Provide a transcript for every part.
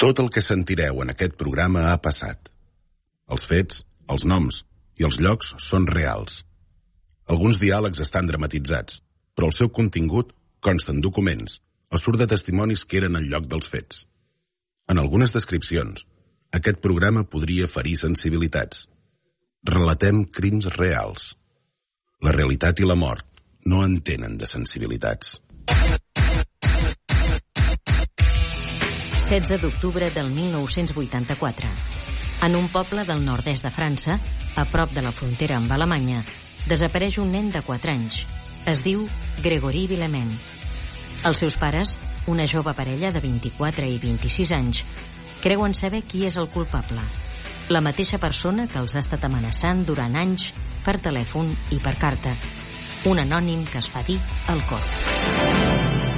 Tot el que sentireu en aquest programa ha passat. Els fets, els noms i els llocs són reals. Alguns diàlegs estan dramatitzats, però el seu contingut consta en documents o surt de testimonis que eren al lloc dels fets. En algunes descripcions, aquest programa podria ferir sensibilitats. Relatem crims reals. La realitat i la mort no entenen de sensibilitats. 16 d'octubre del 1984. En un poble del nord-est de França, a prop de la frontera amb Alemanya, desapareix un nen de 4 anys. Es diu Grégory Villemain. Els seus pares, una jove parella de 24 i 26 anys, creuen saber qui és el culpable. La mateixa persona que els ha estat amenaçant durant anys per telèfon i per carta. Un anònim que es fa dir el Corb.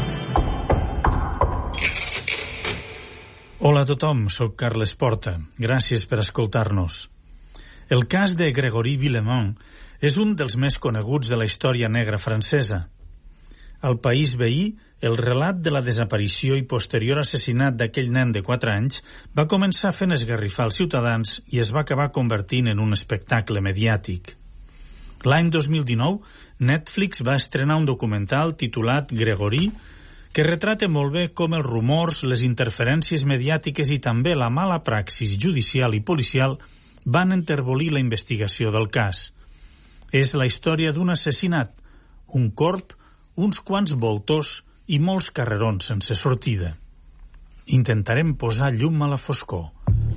Hola a tothom, soc Carles Porta. Gràcies per escoltar-nos. El cas de Grégory Villemain és un dels més coneguts de la història negra francesa. Al país veí, el relat de la desaparició i posterior assassinat d'aquell nen de 4 anys va començar fent esgarrifar els ciutadans i es va acabar convertint en un espectacle mediàtic. L'any 2019, Netflix va estrenar un documental titulat Grégory, que retrata molt bé com els rumors, les interferències mediàtiques i també la mala praxis judicial i policial van enterbolir la investigació del cas. És la història d'un assassinat, un corb, uns quants voltors i molts carrerons sense sortida. Intentarem posar llum a la foscor.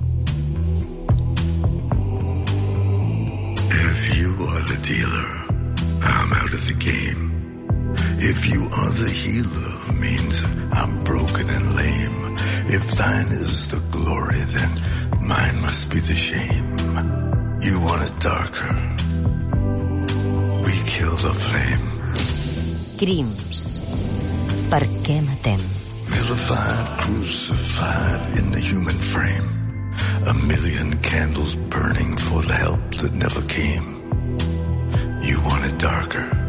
If you are the dealer, I'm out of the game. If you are the healer, means I'm broken and lame. If thine is the glory, then mine must be the shame. You want it darker, we kill the flame. Crims. Per què matem? Vilified, crucified in the human frame. A million candles burning for the help that never came. You want it darker,